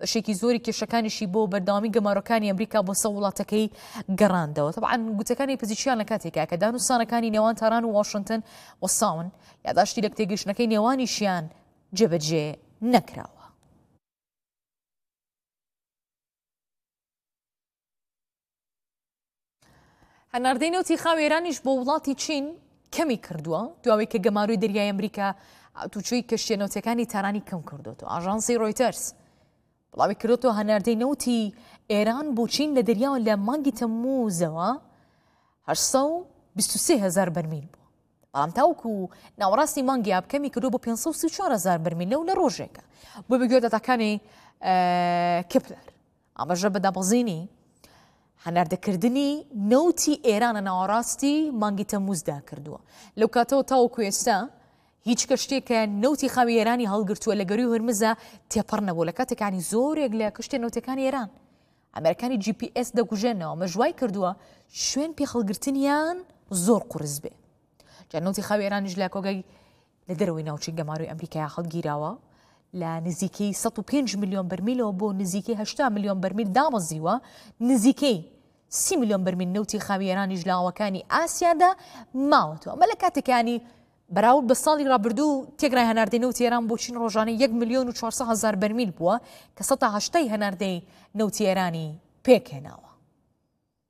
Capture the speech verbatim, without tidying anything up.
بەشێکی زۆری کێشەکانیشی بۆ بەردەوامی گەمارەکانی ئەمریکا بۆ سەر وڵاتەکەی گەڕاندەوە. طبعاً گوتەکانی پزیشکیان لە کاتێکا کە دانوستانەکانی نێوان تاران و واشنگتن و ساون یادداشتی لە تێگەشتنەکەی نێوانیشیان جێبەجێ نەکراوە. هەناردەی نەوتی خاوی ئێرانیش بۆ وڵاتی چین کەمی کردووە دواوەی کە گەماروی دەریای ئەمریکا تووچووی کەشتێنەوتەکانی تارانی کەم کردوەوە. ئاژانسی ڕۆیتەرس بڵاوی کردوەوە هەناردەی نەوتی ئێران بۆ چین لە دەریاوە لە مانگی تەمموزەوە هەشت سەد و بیست و سێ هەزار بەرمیل بوو، بەڵام تاوەکو ناوەڕاستی مانگی ئابکەمی کردو بۆ پێنج سەد و سی و چوار هەزار بەرمیل لەو لە ڕۆژێکە بۆ بەگوێ دەتاکانی کپلەر. ئەمەژە بەدابەزینی هەناردەکردنی نەوتی ئێرانە ناوەڕاستی مانگی تەمموزدا کردووە. لەو کاتەوە تاوەکو ئێستا هیچ کەشتێکە نەوتی خاوی ئێرانی هەڵگرتووە لە گەروی هورمزە تێپەڕ نەبوو لە کاتێکانی زۆرێک لە کەشتێنەوتەکانی ئێران ئەمریکانی جی پی ئێس دەگوژێنەوە مەژوای کردووە شوێن پێخەڵگرتنیان زۆر قورس بێ. جا نەوتی خاوی ئێرانیش لە کۆگای لە دەرەوەی ناوچەی گەماروی ئەمریکای هەڵگیراوە لە نزیکەی سەد و پێنج ملیۆن بەرمیلەوە بۆ نزیکەی هەشتا ملیۆن بەرمیل دامەزیوە. نزیکەی سی ملیۆن بەرمیل نەوتی خاوی ئێرانیش لە ئاوەکانی ئاسیادا ماوەتەوە. ئەمە لە کاتێکانی بەراورد بە ساڵی ڕابردوو تێگرای هەناردەی نەوتی ئێران بۆ چین ڕۆژانە یەک ملیۆن و چوارسەد هەزار بەرمیل بووە کە سەد و هەشتای هەناردەی نەوتی ئێرانی پێکهێناوە.